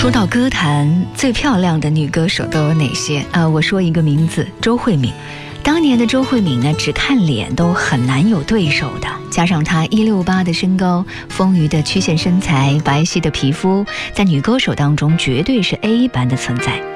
说到歌坛最漂亮的女歌手都有哪些我说一个名字，周慧敏。当年的周慧敏呢，只看脸都很难有对手的，加上她168的身高、丰腴的曲线身材、白皙的皮肤，在女歌手当中绝对是 A 般的存在。